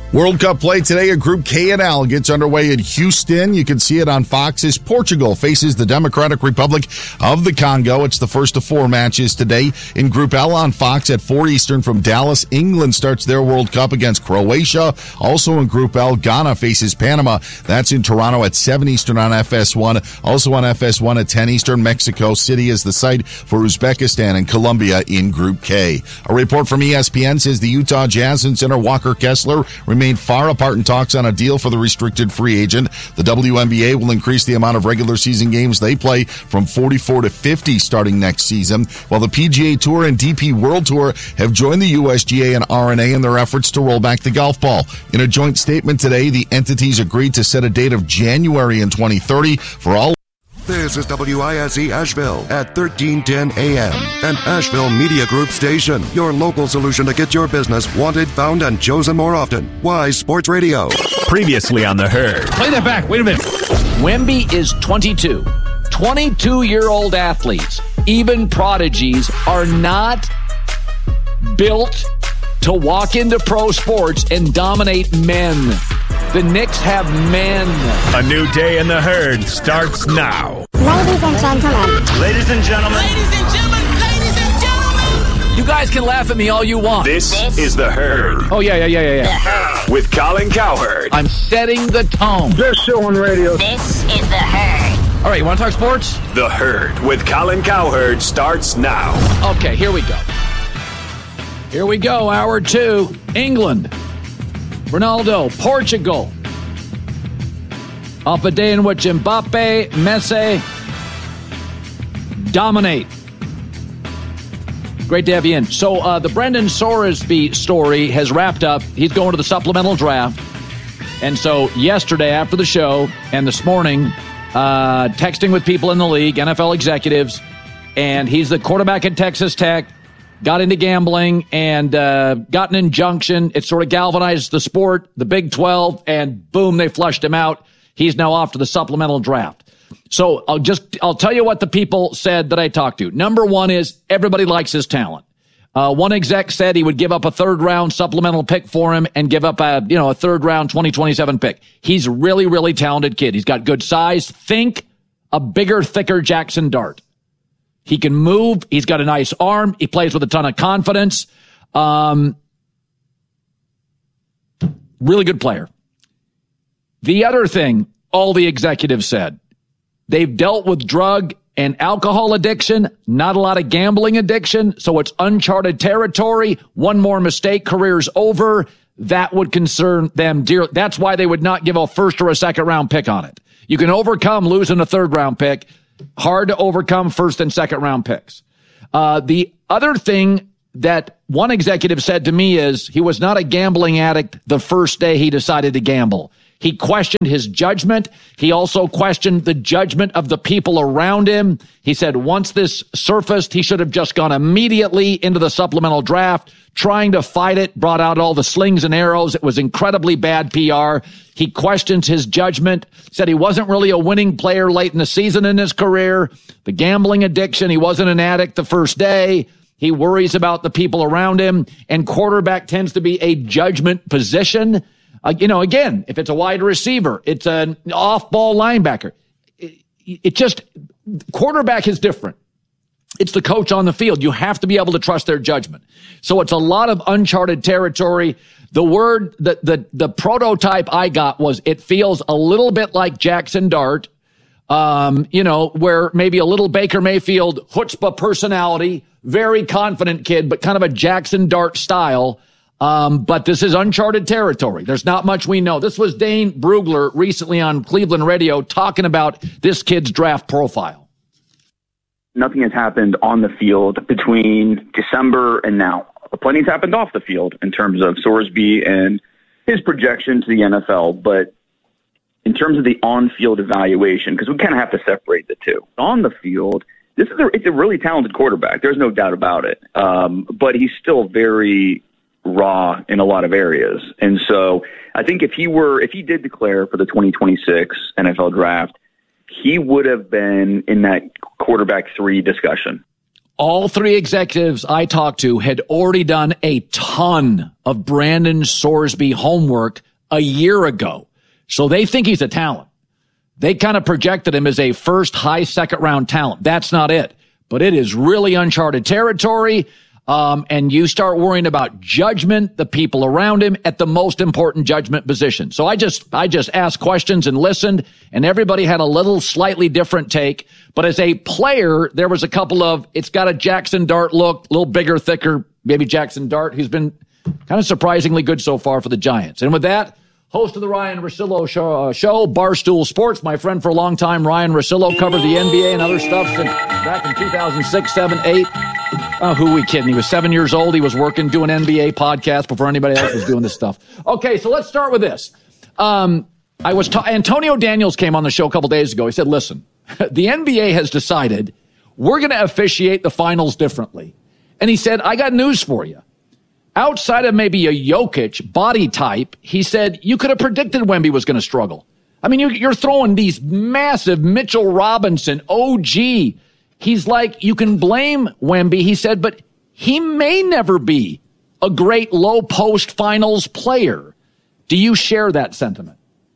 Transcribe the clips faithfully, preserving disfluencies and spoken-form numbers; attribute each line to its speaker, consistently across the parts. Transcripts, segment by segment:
Speaker 1: World Cup play today at Group K and L gets underway in Houston. You can see it on Fox as Portugal faces the Democratic Republic of the Congo. It's the first of four matches today in Group L on Fox at four Eastern from Dallas. England starts their World Cup against Croatia. Also in Group L, Ghana faces Panama. That's in Toronto at seven Eastern on F S one. Also on F S one at ten Eastern, Mexico City is the site for Uzbekistan and Colombia in Group K. A report from E S P N says the Utah Jazz and center Walker Kessler remain far apart in talks on a deal for the restricted free agent. The W N B A will increase the amount of regular season games they play from forty-four to fifty starting next season, while the P G A Tour and D P World Tour have joined the U S G A and R N A in their efforts to roll back the golf ball. In a joint statement today, the entities agreed to set a date of January in twenty thirty for all.
Speaker 2: This is W I S E Asheville at thirteen ten A M, an Asheville Media Group station. Your local solution to get your business wanted, found, and chosen more often. Wise Sports Radio.
Speaker 3: Previously on The Herd.
Speaker 4: Play that back. Wait a minute. Wemby is twenty-two. twenty-two-year-old athletes, even prodigies, are not built to walk into pro sports and dominate men. The Knicks have men.
Speaker 3: A new day in The Herd starts now.
Speaker 5: Ladies and gentlemen.
Speaker 3: Ladies and gentlemen.
Speaker 6: Ladies and gentlemen. Ladies and gentlemen.
Speaker 4: You guys can laugh at me all you want.
Speaker 3: This, this is The Herd.
Speaker 4: Oh, yeah, yeah, yeah, yeah, yeah.
Speaker 3: With Colin Cowherd.
Speaker 4: I'm setting the tone.
Speaker 7: Best show on radio.
Speaker 6: This is The Herd.
Speaker 4: All right, you want to talk sports?
Speaker 3: The Herd with Colin Cowherd starts now.
Speaker 4: Okay, here we go. Here we go, hour two. England. Ronaldo, Portugal. Off a day in which Mbappe, Messi dominate. Great to have you in. So uh, the Brendan Sorsby story has wrapped up. He's going to the supplemental draft. And so yesterday after the show and this morning, uh, texting with people in the league, N F L executives, and he's the quarterback at Texas Tech. Got into gambling and uh, got an injunction. It sort of galvanized the sport, the Big twelve, and boom, they flushed him out. He's now off to the supplemental draft. So I'll just, I'll tell you what the people said that I talked to. Number one is everybody likes his talent. Uh, one exec said he would give up a third round supplemental pick for him and give up a, you know, a third round twenty twenty-seven pick. He's a really, really talented kid. He's got good size. Think a bigger, thicker Jackson Dart. He can move. He's got a nice arm. He plays with a ton of confidence. Um, really good player. The other thing all the executives said, they've dealt with drug and alcohol addiction, not a lot of gambling addiction, so it's uncharted territory. One more mistake, career's over. That would concern them dearly. That's why they would not give a first or a second round pick on it. You can overcome losing a third round pick. Hard to overcome first and second round picks. Uh, the other thing that one executive said to me is he was not a gambling addict the first day he decided to gamble. He questioned his judgment. He also questioned the judgment of the people around him. He said once this surfaced, he should have just gone immediately into the supplemental draft, trying to fight it, brought out all the slings and arrows. It was incredibly bad P R. He questions his judgment, said he wasn't really a winning player late in the season in his career. The gambling addiction, he wasn't an addict the first day. He worries about the people around him, and quarterback tends to be a judgment position. Uh, you know, again, if it's a wide receiver, it's an off-ball linebacker. It, it just, quarterback is different. It's the coach on the field. You have to be able to trust their judgment. So it's a lot of uncharted territory. The word, the, the, the prototype I got was it feels a little bit like Jackson Dart, um, you know, where maybe a little Baker Mayfield chutzpah personality, very confident kid, but kind of a Jackson Dart style. Um, but this is uncharted territory. There's not much we know. This was Dane Brugler recently on Cleveland radio talking about this kid's draft profile.
Speaker 8: Nothing has happened on the field between December and now. Plenty's happened off the field in terms of Sorsby and his projection to the N F L. But in terms of the on-field evaluation, because we kind of have to separate the two. On the field, this is a, it's a really talented quarterback. There's no doubt about it. Um, but he's still very raw in a lot of areas. And so I think if he were, if he did declare for the twenty twenty-six N F L draft, he would have been in that quarterback three discussion.
Speaker 4: all three executives I talked to had already done a ton of Brandon Sorsby homework a year ago. So they think he's a talent. They kind of projected him as a first high second round talent. That's not it, but it is really uncharted territory. Um, and you start worrying about judgment, the people around him at the most important judgment position. So I just, I just asked questions and listened, and everybody had a little slightly different take. But as a player, there was a couple of, it's got a Jackson Dart look, a little bigger, thicker, maybe Jackson Dart, who's been kind of surprisingly good so far for the Giants. And with that, host of the Ryan Russillo show, uh, show, Barstool Sports, my friend for a long time, Ryan Russillo, covered the N B A and other stuff since back in two thousand six, seven, eight. Oh, who are we kidding? He was seven years old. He was working, doing N B A podcasts before anybody else was doing this stuff. Okay, so let's start with this. Um, I was ta- Antonio Daniels came on the show a couple days ago. He said, listen, the N B A has decided we're going to officiate the finals differently. And he said, I got news for you. Outside of maybe a Jokic body type, he said, you could have predicted Wemby was going to struggle. I mean, you're, you're throwing these massive Mitchell Robinson, O G. He's like, you can blame Wemby, he said, but he may never be a great low post finals player. Do you share that sentiment?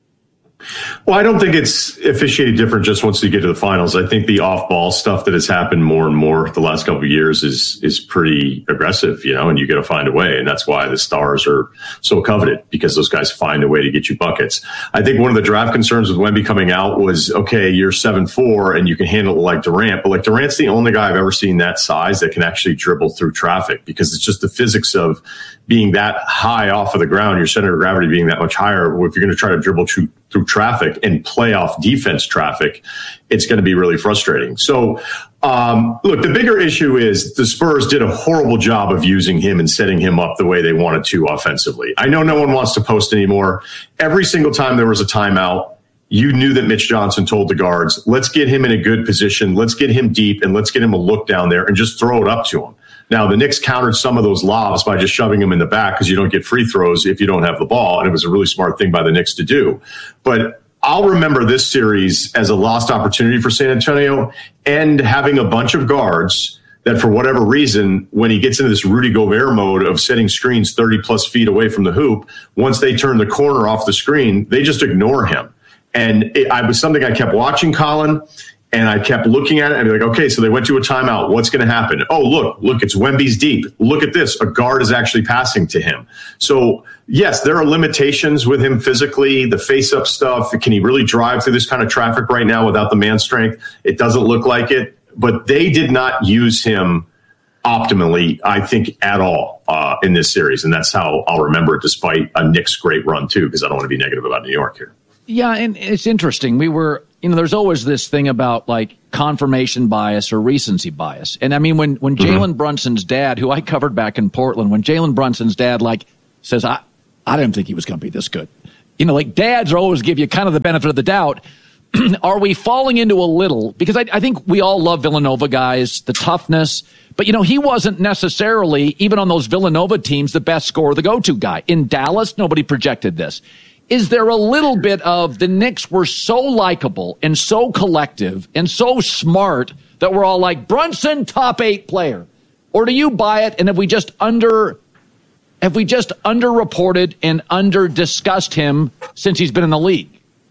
Speaker 5: Well, I don't think it's officiated different just once you get to the finals. I think the off-ball stuff that has happened more and more the last couple of years is is pretty aggressive, you know, and you got to find a way. And that's why the stars are so coveted, because those guys find a way to get you buckets. I think one of the draft concerns with Wemby coming out was, okay, you're seven four and you can handle it like Durant. But like Durant's the only guy I've ever seen that size that can actually dribble through traffic, because it's just the physics of being that high off of the ground, your center of gravity being that much higher. If you're going to try to dribble through, through traffic and playoff defense traffic, it's going to be really frustrating. So, um, look, the bigger issue is the Spurs did a horrible job of using him and setting him up the way they wanted to offensively. I know no one wants to post anymore. Every single time there was a timeout, you knew that Mitch Johnson told the guards, let's get him in a good position, let's get him deep, and let's get him a look down there and just throw it up to him. Now, the Knicks countered some of those lobs by just shoving them in the back, because you don't get free throws if you don't have the ball. And it was a really smart thing by the Knicks to do. But I'll remember this series as a lost opportunity for San Antonio, and having a bunch of guards that, for whatever reason, when he gets into this Rudy Gobert mode of setting screens thirty plus feet away from the hoop, once they turn the corner off the screen, they just ignore him. And it I was something I kept watching, Colin. And I kept looking at it and be like, okay, so they went to a timeout. What's going to happen? Oh, look, look, it's Wemby's deep. Look at this. A guard is actually passing to him. So, yes, there are limitations with him physically, the face-up stuff. Can he really drive through this kind of traffic right now without the man strength? It doesn't look like it. But they did not use him optimally, I think, at all uh, in this series. And that's how I'll remember it, despite a Knicks great run, too, because I don't want to be negative about New York here.
Speaker 4: Yeah, and it's interesting. We were, you know, there's always this thing about like confirmation bias or recency bias. And I mean, when, when mm-hmm. Jalen Brunson's dad, who I covered back in Portland, when Jalen Brunson's dad like says, I, I didn't think he was going to be this good. You know, like dads always give you kind of the benefit of the doubt. Are we falling into a little? Because I, I think we all love Villanova guys, the toughness. But, you know, he wasn't necessarily, even on those Villanova teams, the best scorer, the go-to guy. In Dallas, nobody projected this. Is there a little bit of the Knicks were so likable and so collective and so smart that we're all like, Brunson, top eight player? Or do you buy it, and have we just under have we just underreported and under discussed him since he's been in the league?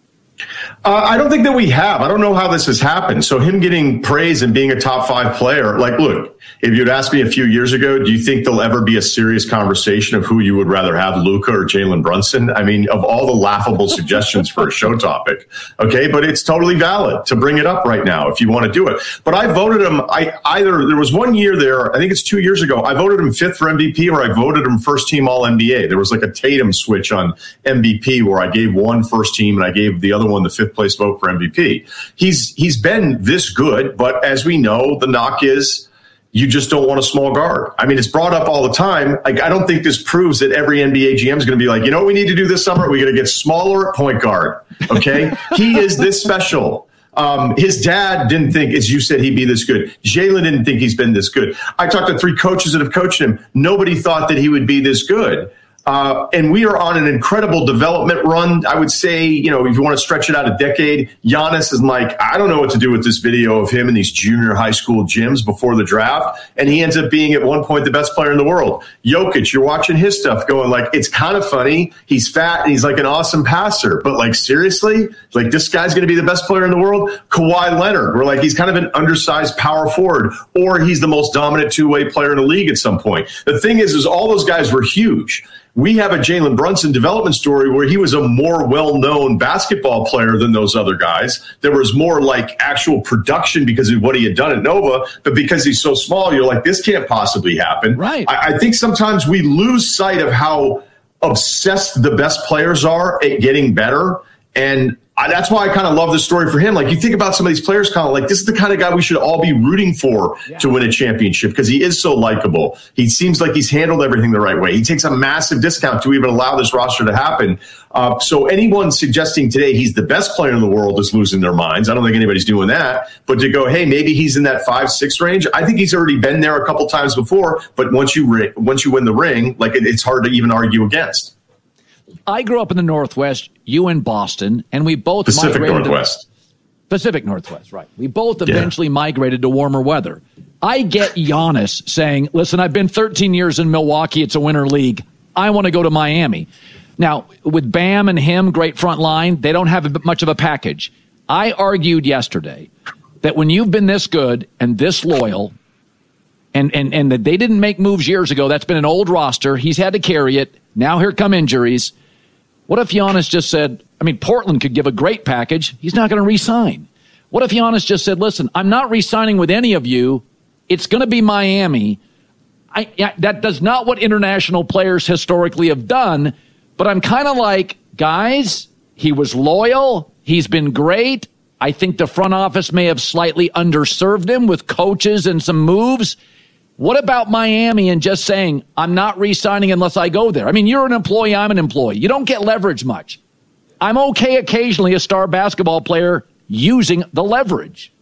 Speaker 5: Uh, I don't think that we have. I don't know how this has happened. So him getting praise and being a top five player, like, look, if you'd asked me a few years ago, do you think there'll ever be a serious conversation of who you would rather have, Luka or Jalen Brunson? I mean, of all the laughable suggestions for a show topic, okay, but it's totally valid to bring it up right now if you want to do it. But I voted him, I either, there was one year there, I think it's two years ago, I voted him fifth for M V P, or I voted him first team all N B A. There was like a Tatum switch on M V P where I gave one first team and I gave the other one the fifth place vote for M V P. He's he's been this good, but as we know, the knock is you just don't want a small guard. I mean, it's brought up all the time. Like, I don't think this proves that every N B A G M is going to be like, you know what we need to do this summer? We're going to get smaller at point guard. Okay, he is this special. Um, his dad didn't think, as you said, he'd be this good. Jalen didn't think he's been this good. I talked to three coaches that have coached him. Nobody thought that he would be this good. Uh, and we are on an incredible development run. I would say, you know, if you want to stretch it out a decade, Giannis is like, I don't know what to do with this video of him in these junior high school gyms before the draft. And he ends up being at one point the best player in the world. Jokic, you're watching his stuff going like, it's kind of funny. He's fat and he's like an awesome passer. But like, seriously, like this guy's going to be the best player in the world? Kawhi Leonard, we're like, he's kind of an undersized power forward, or he's the most dominant two-way player in the league at some point. The thing is, is all those guys were huge. We have a Jalen Brunson development story where he was a more well-known basketball player than those other guys. There was more like actual production because of what he had done at Nova, but because he's so small, you're like, this can't possibly happen.
Speaker 4: Right.
Speaker 5: I, I think sometimes we lose sight of how obsessed the best players are at getting better. And I, that's why I kind of love the story for him. Like, you think about some of these players, kind of like, this is the kind of guy we should all be rooting for yeah. to win a championship because he is so likable. He seems like he's handled everything the right way. He takes a massive discount to even allow this roster to happen. Uh, so anyone suggesting today he's the best player in the world is losing their minds. I don't think anybody's doing that. But to go, hey, maybe he's in that five, six range. I think he's already been there a couple times before. But once you ri- once you win the ring, like it, it's hard to even argue against.
Speaker 4: I grew up in the Northwest, you in Boston, and we both
Speaker 5: Pacific
Speaker 4: migrated
Speaker 5: Northwest.
Speaker 4: To, Pacific Northwest, right. We both
Speaker 5: Yeah.
Speaker 4: eventually migrated to warmer weather. I get Giannis saying, listen, I've been thirteen years in Milwaukee. It's a winter league. I want to go to Miami. Now, with Bam and him, great front line, they don't have much of a package. I argued yesterday that when you've been this good and this loyal, and, and, and that they didn't make moves years ago, that's been an old roster. He's had to carry it. Now here come injuries. What if Giannis just said, I mean, Portland could give a great package. He's not going to re-sign. What if Giannis just said, listen, I'm not re-signing with any of you. It's going to be Miami. I, I, that does not what international players historically have done. But I'm kind of like, guys, he was loyal. He's been great. I think the front office may have slightly underserved him with coaches and some moves. What about Miami and just saying, I'm not re-signing unless I go there? I mean, you're an employee, I'm an employee. You don't get leverage much. I'm okay occasionally, a star basketball player, using the leverage.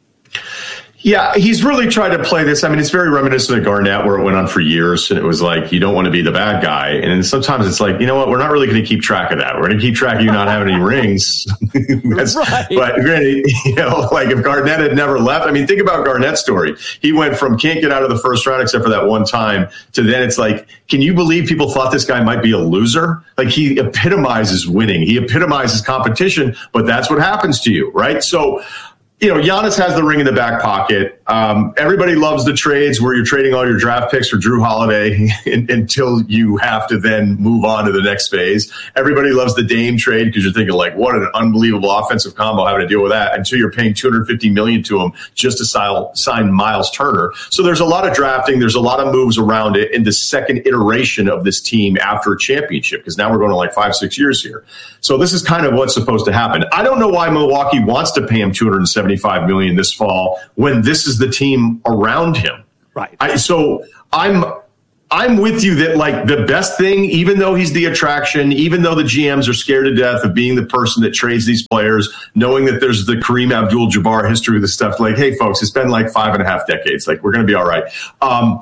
Speaker 5: Yeah, he's really tried to play this. I mean, it's very reminiscent of Garnett, where it went on for years, and it was like, you don't want to be the bad guy. And sometimes it's like, you know what, we're not really going to keep track of that. We're going to keep track of you not having any rings. That's, right. But granted, you know, like if Garnett had never left, I mean, think about Garnett's story. He went from can't get out of the first round except for that one time to then it's like, can you believe people thought this guy might be a loser? Like, he epitomizes winning. He epitomizes competition, but that's what happens to you, right? So, you know, Giannis has the ring in the back pocket. Um, everybody loves the trades where you're trading all your draft picks for Drew Holiday until you have to then move on to the next phase. Everybody loves the Dame trade because you're thinking, like, what an unbelievable offensive combo having to deal with that until you're paying two hundred fifty million dollars to him just to sign, sign Miles Turner. So there's a lot of drafting. There's a lot of moves around it in the second iteration of this team after a championship, because now we're going to like five, six years here. So this is kind of what's supposed to happen. I don't know why Milwaukee wants to pay him two hundred seventy-five million dollars this fall when this is the team around him.
Speaker 4: Right.
Speaker 5: I, so I'm I'm with you that, like, the best thing, even though he's the attraction, even though the G Ms are scared to death of being the person that trades these players, knowing that there's the Kareem Abdul-Jabbar history of this stuff, like, hey, folks, it's been like five and a half decades. Like, we're going to be all right. Um,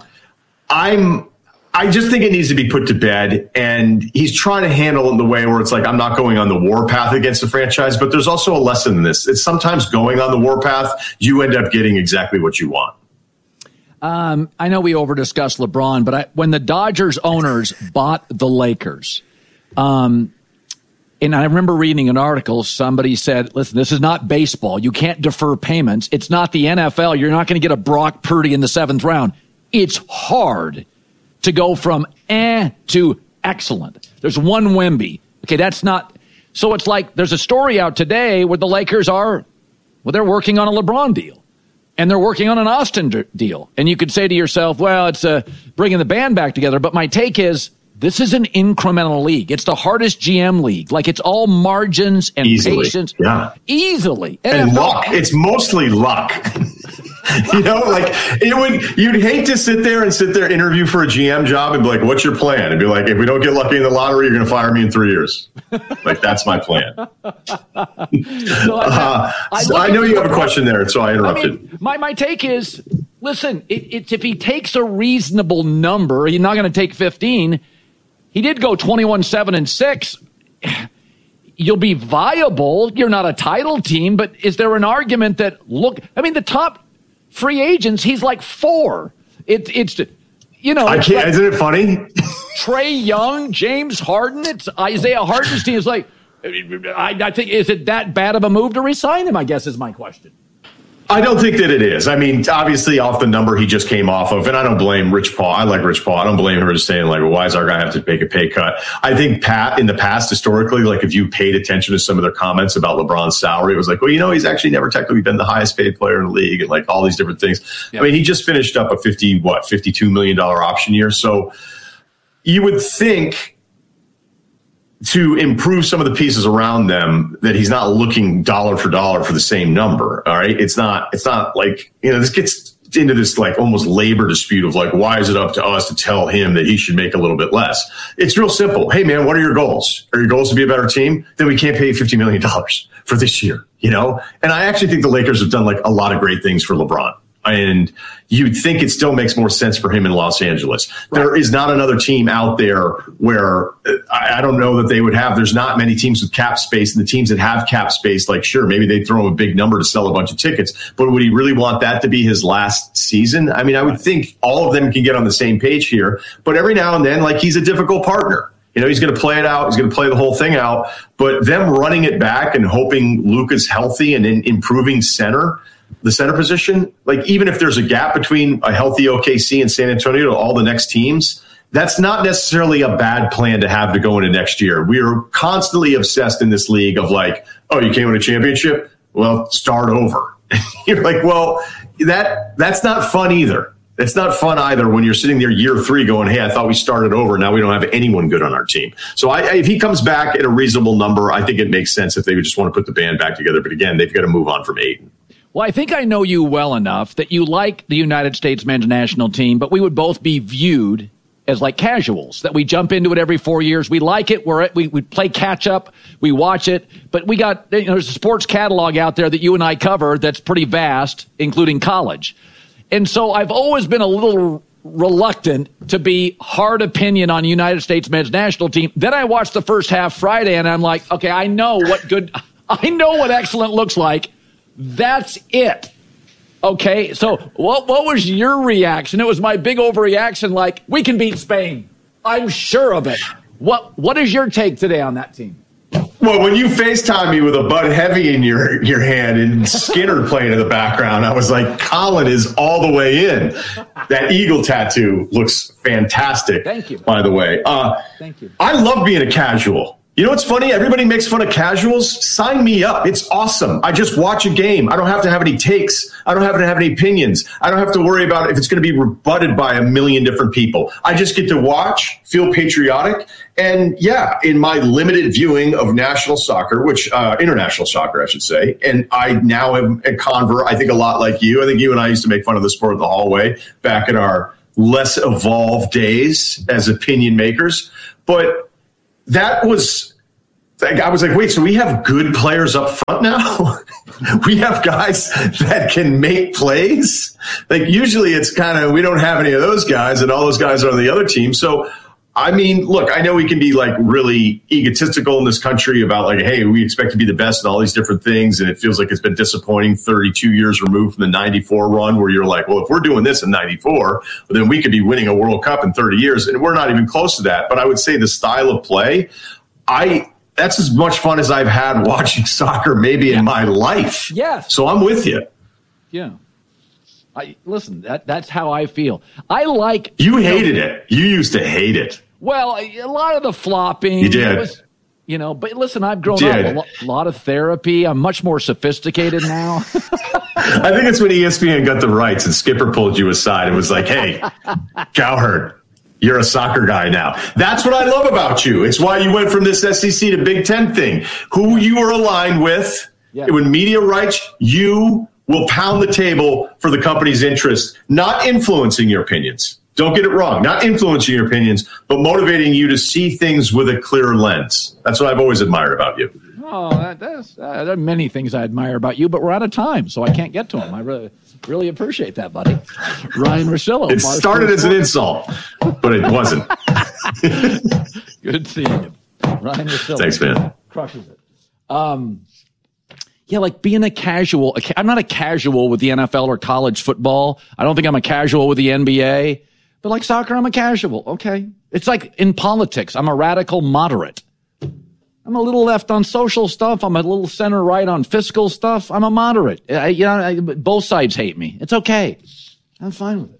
Speaker 5: I'm I just think it needs to be put to bed, and he's trying to handle it in the way where it's like, I'm not going on the war path against the franchise, but there's also a lesson in this. It's sometimes going on the war path, you end up getting exactly what you want.
Speaker 4: Um, I know we over-discussed LeBron, but I, when the Dodgers owners bought the Lakers, um, and I remember reading an article, somebody said, listen, this is not baseball. You can't defer payments. It's not the N F L. You're not going to get a Brock Purdy in the seventh round. It's hard to go from eh to excellent. There's one Wemby. Okay, that's not. So it's like there's a story out today where the Lakers are, well, they're working on a LeBron deal. And they're working on an Austin d- deal. And you could say to yourself, well, it's uh, bringing the band back together. But my take is, this is an incremental league. It's the hardest G M league. Like, it's all margins and
Speaker 5: Easily.
Speaker 4: patience.
Speaker 5: Yeah.
Speaker 4: Easily.
Speaker 5: And, and luck. It's mostly luck. You know, like, it would, you'd hate to sit there and sit there, interview for a G M job and be like, what's your plan? And be like, if we don't get lucky in the lottery, you're going to fire me in three years. Like, that's my plan. so I, uh, so I know you have a question there, so I interrupted.
Speaker 4: I mean, my, my take is, listen, it, it's if he takes a reasonable number, he's not going to take fifteen. he did go twenty-one, seven, and six. You'll be viable. You're not a title team, but is there an argument that, look, I mean, the top free agents, he's like four. It, it's, you know.
Speaker 5: I can't,
Speaker 4: like
Speaker 5: isn't it funny?
Speaker 4: Trae Young, James Harden, it's Isaiah Harden's team is like, I, I think, is it that bad of a move to resign him, I guess is my question.
Speaker 5: I don't think that it is. I mean, obviously off the number he just came off of, and I don't blame Rich Paul. I like Rich Paul. I don't blame him for just saying, like, well, why does our guy have to make a pay cut? I think Pat, in the past, historically, like if you paid attention to some of their comments about LeBron's salary, it was like, well, you know, he's actually never technically been the highest paid player in the league and like all these different things. Yep. I mean, he just finished up a fifty, what, fifty-two million dollars option year. So you would think to improve some of the pieces around them that he's not looking dollar for dollar for the same number. All right. It's not, it's not like, you know, this gets into this like almost labor dispute of like, why is it up to us to tell him that he should make a little bit less? It's real simple. Hey man, what are your goals? Are your goals to be a better team? Then we can't pay you fifty million dollars for this year, you know? And I actually think the Lakers have done like a lot of great things for LeBron. And you'd think it still makes more sense for him in Los Angeles. Right. There is not another team out there where I don't know that they would have. There's not many teams with cap space, and the teams that have cap space, like, sure, maybe they'd throw him a big number to sell a bunch of tickets. But would he really want that to be his last season? I mean, I would think all of them can get on the same page here. But every now and then, like, he's a difficult partner. You know, he's going to play it out. He's going to play the whole thing out. But them running it back and hoping Luka's healthy and then improving center, the center position, like even if there's a gap between a healthy O K C and San Antonio to all the next teams, that's not necessarily a bad plan to have to go into next year. We are constantly obsessed in this league of like, oh, you can't win a championship? Well, start over. You're like, well, that that's not fun either. It's not fun either when you're sitting there year three going, hey, I thought we started over. Now we don't have anyone good on our team. So I, if he comes back at a reasonable number, I think it makes sense if they would just want to put the band back together. But again, they've got to move on from Ayton.
Speaker 4: Well, I think I know you well enough that you like the United States men's national team, but we would both be viewed as like casuals, that we jump into it every four years. We like it. We're we, we play catch up. We watch it. But we got, you know, there's a sports catalog out there that you and I cover that's pretty vast, including college. And so I've always been a little reluctant to be hard opinion on United States men's national team. Then I watched the first half Friday and I'm like, okay, I know what good, I know what excellent looks like. That's it. Okay, so what what was your reaction? It was my big overreaction, like, we can beat Spain. I'm sure of it. What What is your take today on that team?
Speaker 5: Well, when you FaceTime me with a Bud Heavy in your, your hand and Skinner playing in the background, I was like, Colin is all the way in. That eagle tattoo looks fantastic.
Speaker 4: Thank you.
Speaker 5: By the way. Uh,
Speaker 4: Thank you.
Speaker 5: I love being a casual. You know what's funny? Everybody makes fun of casuals. Sign me up. It's awesome. I just watch a game. I don't have to have any takes. I don't have to have any opinions. I don't have to worry about if it's going to be rebutted by a million different people. I just get to watch, feel patriotic. And yeah, in my limited viewing of national soccer, which uh, international soccer, I should say, and I now am a convert, I think a lot like you. I think you and I used to make fun of the sport in the hallway back in our less evolved days as opinion makers. But that was, I was like, wait, so we have good players up front now? We have guys that can make plays? Like, usually it's kind of, we don't have any of those guys, and all those guys are on the other team. So, I mean, look, I know we can be like really egotistical in this country about like, hey, we expect to be the best in all these different things. And it feels like it's been disappointing thirty-two years removed from the ninety-four run where you're like, well, if we're doing this in ninety-four, then we could be winning a World Cup in thirty years. And we're not even close to that. But I would say the style of play, I that's as much fun as I've had watching soccer maybe yeah. in my life.
Speaker 4: Yes.
Speaker 5: So I'm with you.
Speaker 4: Yeah. I listen, that that's how I feel. I like
Speaker 5: You hated you know, it. You used to hate it.
Speaker 4: Well, a lot of the flopping.
Speaker 5: You did.
Speaker 4: Was, you know, but listen, I've grown up a lo- lot of therapy. I'm much more sophisticated now.
Speaker 5: I think it's when E S P N got the rights and Skipper pulled you aside and was like, hey, Cowherd, you're a soccer guy now. That's what I love about you. It's why you went from this S E C to Big Ten thing. Who you were aligned with, yeah. when media rights, you will pound the table for the company's interest, not influencing your opinions. Don't get it wrong. Not influencing your opinions, but motivating you to see things with a clearer lens. That's what I've always admired about you.
Speaker 4: Oh, that, that's, uh, there are many things I admire about you, but we're out of time, so I can't get to them. I really, really appreciate that, buddy. Ryan Russillo.
Speaker 5: It started as an insult, but it wasn't.
Speaker 4: Good seeing you. Ryan Russillo.
Speaker 5: Thanks, man.
Speaker 4: Crushes it. Um, yeah, like being a casual. I'm not a casual with the N F L or college football. I don't think I'm a casual with the N B A. But like soccer, I'm a casual. Okay. It's like in politics. I'm a radical moderate. I'm a little left on social stuff. I'm a little center right on fiscal stuff. I'm a moderate. I, you know, I, both sides hate me. It's okay. I'm fine with it.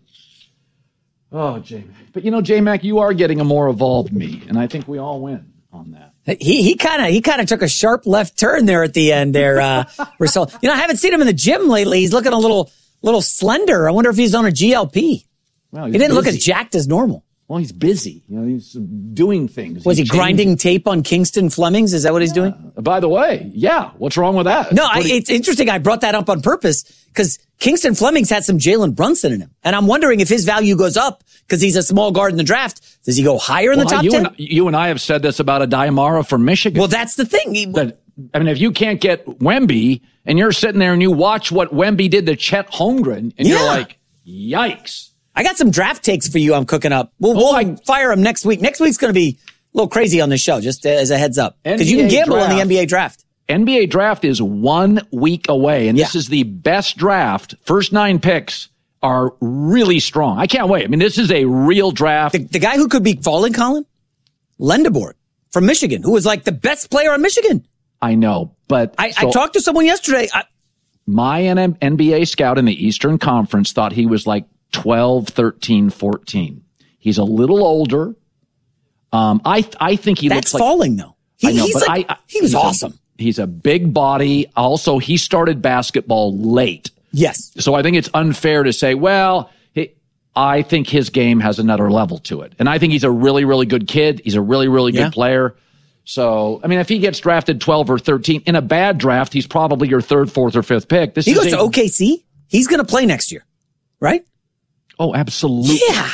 Speaker 4: Oh, J-Mac. But you know, J-Mac, you are getting a more evolved me, and I think we all win on that.
Speaker 7: He he kind of he kind of took a sharp left turn there at the end there, uh, Russell. You know, I haven't seen him in the gym lately. He's looking a little little slender. I wonder if he's on a G L P.
Speaker 4: Well,
Speaker 7: he didn't
Speaker 4: busy.
Speaker 7: look as jacked as normal.
Speaker 4: Well, he's busy. You know, he's doing things.
Speaker 7: Was he,
Speaker 4: he
Speaker 7: grinding tape on Kingston Flemings? Is that what he's
Speaker 4: yeah.
Speaker 7: doing?
Speaker 4: By the way, yeah. What's wrong with that?
Speaker 7: No, I, it's interesting. I brought that up on purpose because Kingston Flemings had some Jalen Brunson in him. And I'm wondering if his value goes up because he's a small guard in the draft. Does he go higher in
Speaker 4: well,
Speaker 7: the top
Speaker 4: you
Speaker 7: ten?
Speaker 4: And, you and I have said this about a Diamara from Michigan.
Speaker 7: Well, that's the thing. He,
Speaker 4: that, I mean, if you can't get Wemby and you're sitting there and you watch what Wemby did to Chet Holmgren and
Speaker 7: yeah.
Speaker 4: you're like, yikes.
Speaker 7: I got some draft takes for you I'm cooking up. We'll,
Speaker 4: Oh,
Speaker 7: we'll
Speaker 4: I-
Speaker 7: fire them next week. Next week's going to be a little crazy on this show, just as a heads up. Because you can
Speaker 4: N B A
Speaker 7: gamble on the
Speaker 4: draft.
Speaker 7: N B A draft.
Speaker 4: N B A draft is one week away, and this
Speaker 7: Yeah.
Speaker 4: is the best draft. First nine picks are really strong. I can't wait. I mean, this is a real draft.
Speaker 7: The, the guy who could be falling, Colin? Lendeborg from Michigan, who was like the best player on Michigan.
Speaker 4: I know, but
Speaker 7: I,
Speaker 4: so
Speaker 7: I talked to someone yesterday. I,
Speaker 4: my N B A scout in the Eastern Conference thought he was like twelve, thirteen, fourteen. He's a little older. Um, I I think he
Speaker 7: that's
Speaker 4: looks like
Speaker 7: falling, though. He,
Speaker 4: I know,
Speaker 7: he's
Speaker 4: but
Speaker 7: like,
Speaker 4: I, I-
Speaker 7: he was
Speaker 4: he's a-
Speaker 7: awesome.
Speaker 4: he's a big body. Also, he started basketball late.
Speaker 7: Yes.
Speaker 4: So I think it's unfair to say, well, he, I think his game has another level to it. And I think he's a really, really good kid. He's a really, really
Speaker 7: Yeah.
Speaker 4: good player. So, I mean, if he gets drafted twelve or thirteen in a bad draft, he's probably your third, fourth, or fifth pick. This
Speaker 7: He
Speaker 4: is
Speaker 7: goes
Speaker 4: a,
Speaker 7: to O K C. He's going to play next year, right?
Speaker 4: Oh, absolutely.
Speaker 7: Yeah.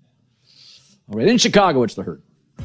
Speaker 4: All right. In Chicago, it's the Herd.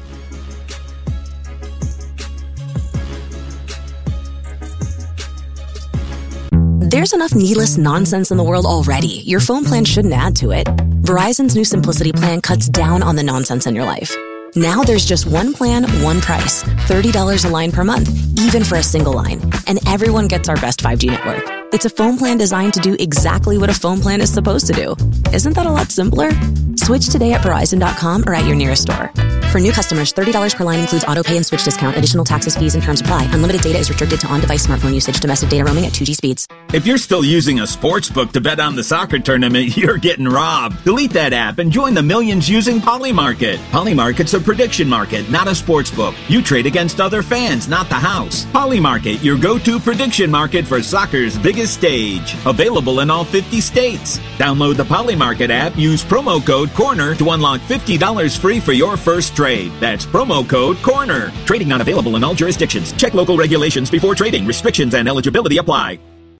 Speaker 9: There's enough needless nonsense in the world already. Your phone plan shouldn't add to it. Verizon's new Simplicity plan cuts down on the nonsense in your life. Now there's just one plan, one price. thirty dollars a line per month, even for a single line. And everyone gets our best five G network. It's a phone plan designed to do exactly what a phone plan is supposed to do. Isn't that a lot simpler? Switch today at Verizon dot com or at your nearest store. For new customers, thirty dollars per line includes auto pay and switch discount. Additional taxes, fees, and terms apply. Unlimited data is restricted to on-device smartphone usage. Domestic data roaming at two G speeds.
Speaker 10: If you're still using a sports book to bet on the soccer tournament, you're getting robbed. Delete that app and join the millions using Polymarket. Polymarket's a prediction market, not a sports book. You trade against other fans, not the house. Polymarket, your go-to prediction market for soccer's biggest stage. Available in all fifty states. Download the Polymarket app, use promo code CORNER to unlock fifty dollars free for your first trade. That's promo code CORNER. Trading not available in all jurisdictions. Check local regulations before trading. Restrictions and eligibility apply.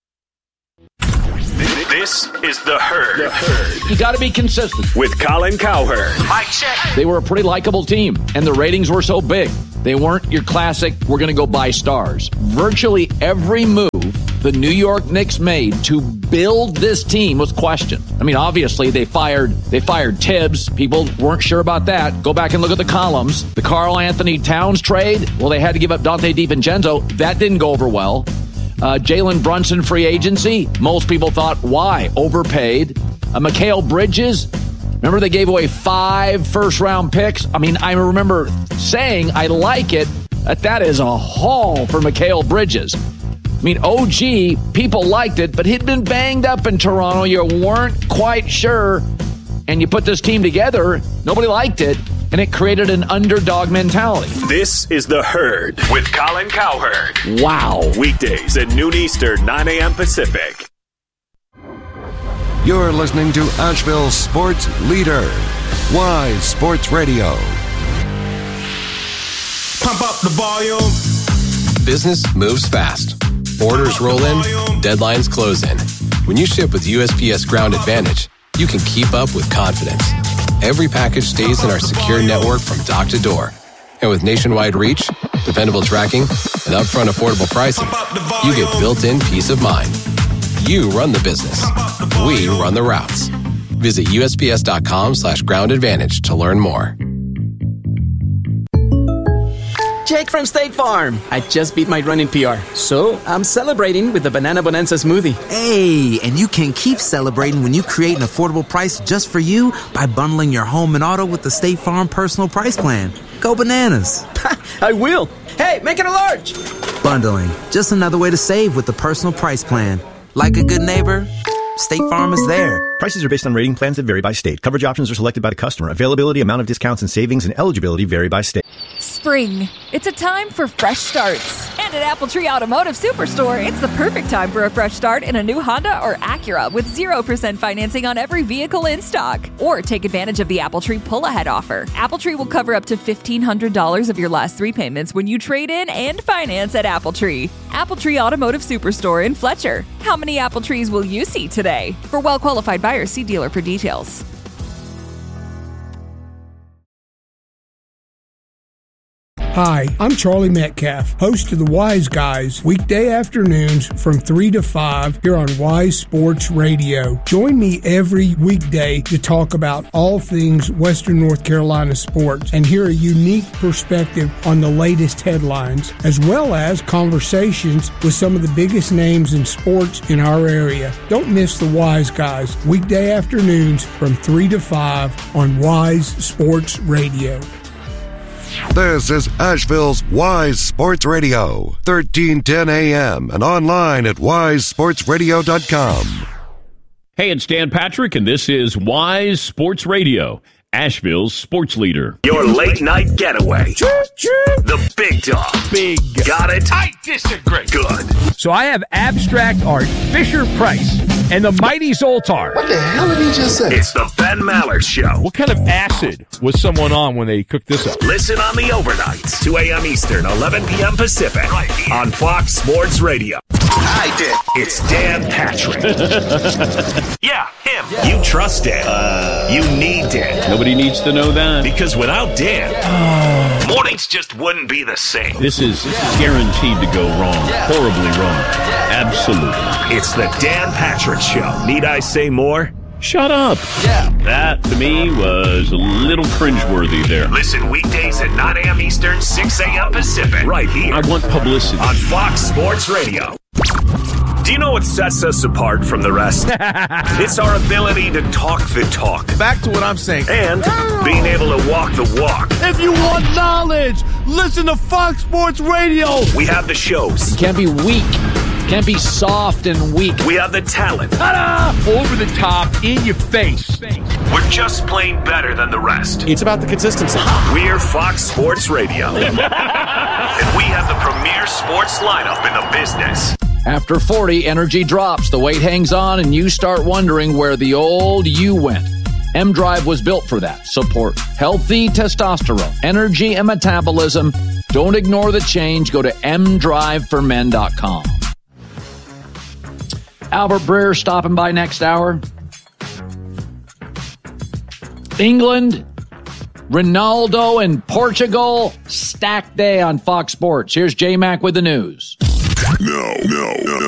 Speaker 3: This is The Herd. The Herd.
Speaker 4: You got to be consistent.
Speaker 3: With Colin Cowherd.
Speaker 6: Mic check.
Speaker 4: They were a pretty likable team, and the ratings were so big. They weren't your classic, we're going to go buy stars. Virtually every move the New York Knicks made to build this team was questioned. I mean, obviously, they fired they fired Tibbs. People weren't sure about that. Go back and look at the columns. The Karl Anthony Towns trade, well, they had to give up Dante DiVincenzo. That didn't go over well. Uh, Jalen Brunson free agency. Most people thought, why? Overpaid. Uh, Mikal Bridges. Remember they gave away five first-round picks? I mean, I remember saying I like it, that that is a haul for Mikal Bridges. I mean, O G, people liked it, but he'd been banged up in Toronto. You weren't quite sure. And you put this team together, nobody liked it, and it created an underdog mentality.
Speaker 3: This is The Herd with Colin Cowherd.
Speaker 4: Wow.
Speaker 3: Weekdays at noon Eastern, nine a.m. Pacific.
Speaker 2: You're listening to Asheville's sports leader, Wise Sports Radio.
Speaker 11: Pump up the volume.
Speaker 12: Business moves fast. Orders roll in, deadlines close in. When you ship with U S P S Ground Advantage, you can keep up with confidence. Every package stays in our secure network from dock to door. And with nationwide reach, dependable tracking, and upfront affordable pricing, you get built-in peace of mind. You run the business. We run the routes. Visit U S P S dot com slash ground advantage to learn more.
Speaker 13: Jake from State Farm. I just beat my running P R, so I'm celebrating with the Banana Bonanza smoothie.
Speaker 14: Hey, and you can keep celebrating when you create an affordable price just for you by bundling your home and auto with the State Farm Personal Price Plan. Go bananas.
Speaker 13: I will. Hey, make it a large.
Speaker 14: Bundling, just another way to save with the Personal Price Plan. Like a good neighbor, State Farm is there.
Speaker 15: Prices are based on rating plans that vary by state. Coverage options are selected by the customer. Availability, amount of discounts and savings, and eligibility vary by state.
Speaker 16: Spring. It's a time for fresh starts. And at Apple Tree Automotive Superstore, it's the perfect time for a fresh start in a new Honda or Acura with zero percent financing on every vehicle in stock. Or take advantage of the Apple Tree pull-ahead offer. Apple Tree will cover up to fifteen hundred dollars of your last three payments when you trade in and finance at Apple Tree. Apple Tree Automotive Superstore in Fletcher. How many Apple Trees will you see today? For well-qualified buyers, see dealer for details.
Speaker 17: Hi, I'm Charlie Metcalf, host of the Wise Guys, weekday afternoons from three to five here on Wise Sports Radio. Join me every weekday to talk about all things Western North Carolina sports and hear a unique perspective on the latest headlines, as well as conversations with some of the biggest names in sports in our area. Don't miss the Wise Guys, weekday afternoons from three to five on Wise Sports Radio.
Speaker 2: This is Asheville's Wise Sports Radio, thirteen ten A M and online at wise sports radio dot com.
Speaker 18: Hey, it's Dan Patrick, and this is Wise Sports Radio, Asheville's sports leader.
Speaker 3: Your late night getaway. The big dog.
Speaker 18: Big.
Speaker 3: Got it?
Speaker 19: I disagree.
Speaker 3: Good.
Speaker 19: So I have abstract art, Fisher Price, and the Mighty Zoltar.
Speaker 3: What the hell did he just say? It's the Ben Mallard Show.
Speaker 19: What kind of acid was someone on when they cooked this up?
Speaker 3: Listen on the overnights, two a.m. Eastern, eleven p.m. Pacific, right here on Fox Sports Radio. I did. It's Dan Patrick. Yeah, him. Yeah. You trust Dan. Uh, you need Dan.
Speaker 18: Nobody needs to know that.
Speaker 3: Because without Dan, yeah. mornings just wouldn't be the same.
Speaker 18: This is, this is guaranteed to go wrong. Yeah. Horribly wrong. Yeah. Absolutely.
Speaker 3: It's the Dan Patrick Show. Need I say more?
Speaker 18: Shut up.
Speaker 3: Yeah.
Speaker 18: That, to me, was a little cringeworthy there.
Speaker 3: Listen weekdays at nine a.m. Eastern, six a.m. Pacific. Right here.
Speaker 18: I want publicity.
Speaker 3: On Fox Sports Radio. Do you know what sets us apart from the rest? It's our ability to talk the talk.
Speaker 19: Back to what I'm saying.
Speaker 3: And being able to walk the walk.
Speaker 19: If you want knowledge, listen to Fox Sports Radio.
Speaker 3: We have the shows.
Speaker 4: You can't be weak. Can't be soft and weak.
Speaker 3: We have the talent.
Speaker 19: Ta-da! Over the top, in your face.
Speaker 3: We're just plain better than the rest.
Speaker 19: It's about the consistency.
Speaker 3: We're Fox Sports Radio. And we have the premier sports lineup in the business.
Speaker 4: After forty, energy drops, the weight hangs on, and you start wondering where the old you went. M-Drive was built for that. Support healthy testosterone, energy, and metabolism. Don't ignore the change. Go to m drive for men dot com. Albert Breer stopping by next hour. England, Ronaldo, and Portugal. Stacked day on Fox Sports. Here's J-Mac with the news.
Speaker 2: No, no, no.